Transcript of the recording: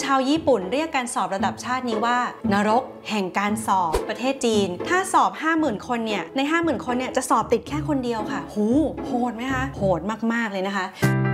าวญี่ปุ่นเรียกการสอบระดับชาตินี้ว่านรกแห่งการสอบประเทศจีนถ้าสอบ 50,000 คนเนี่ยใน 50,000 คนเนี่ยจะสอบติดแค่คนเดียวค่ะหูโหดไหมคะโหดมากๆเลยนะคะ